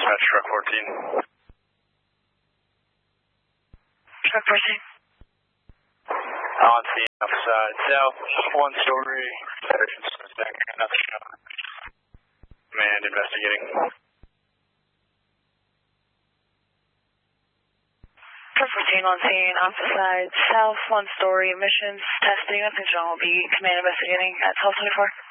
Dispatch truck 14. Truck 14. On scene, outside, south, one story, another shot. Command investigating. Truck 14 on scene, outside, south, one story, emissions, testing, nothing's wrong, will be command investigating at 1224.